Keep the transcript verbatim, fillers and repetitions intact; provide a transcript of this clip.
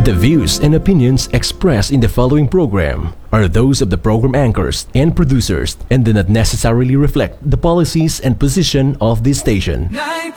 The views and opinions expressed in the following program are those of the program anchors and producers and do not necessarily reflect the policies and position of this station.